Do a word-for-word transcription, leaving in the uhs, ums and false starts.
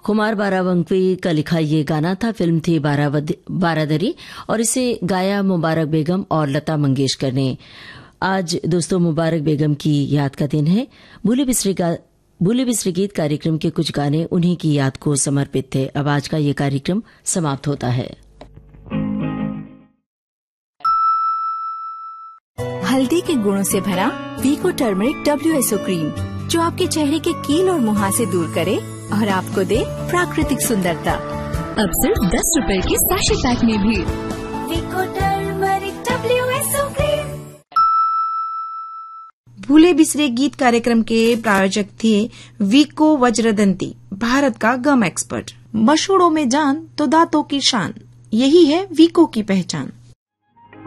कुमार बारावंकी का लिखा ये गाना था। फिल्म थी बारादरी और इसे गाया मुबारक बेगम और लता मंगेशकर ने। आज दोस्तों मुबारक बेगम की याद का दिन है। भूले बिसरे का भूले बिसरे गीत कार्यक्रम के कुछ गाने उन्हीं की याद को समर्पित थे। अब आज का ये कार्यक्रम समाप्त होता है। हल्दी के गुणों से भरा वीको turmeric W S O cream, जो आपके चेहरे के कील और मुहासे दूर करे और आपको दे प्राकृतिक सुंदरता। अब सिर्फ दस रुपए के सैशे पैक में भी। वीको turmeric W S O cream. भूले बिसरे गीत कार्यक्रम के प्रायोजक थे वीको वज्रदंती, भारत का गम एक्सपर्ट। मशहूरों में जान तो दांतों की शान, यही है वीको की पहचान।